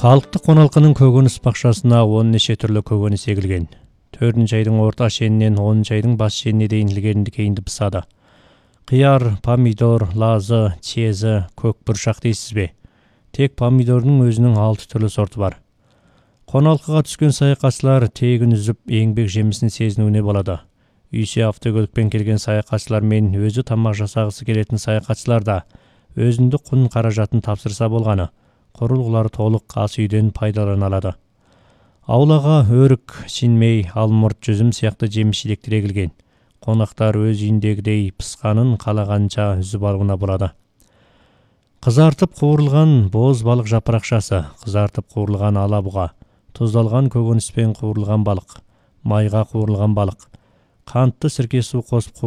Халықтық қоналқының көкөніс бақшасына 10 неше түрлі көкөніс егілген. 4 айдың орта шенінен 10 айдың бас шеніне дейін ілгерінді кейінді пысады. Қияр, помидор, лазы, чезі, көк бұршақ дейсіз бе? Тек помидордың өзінің 6 түрлі сорты бар. Қоналқыға түскен саяхатшылар тегін үзіп еңбек жемісін сезінуіне болады. Үйсе автокөлікпен келген саяхатшылар мен өзі тамақ жасағысы келетін саяхатшылар да өзіндік құн қаражатын тапсырса болғаны, құрылғылары толық ас үйден пайдалана алады. Аулаға өрік, шинмей, алмұрт, жүзім сияқты жеміс-жидектер егілген. Қонақтар өз үйіндегідей пысқанын қалағанша үзіп алуына болады. Қызартып қуырылған боз балық жапырақшасы, қызартып қуырылған алабұға, тұздалған көкөніспен қуырылған балық, майға қуырылған балық, қантты сірке су қосып